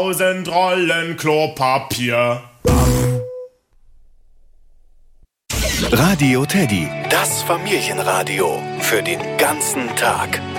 1000 Rollen Klopapier. Radio Teddy, das Familienradio für den ganzen Tag.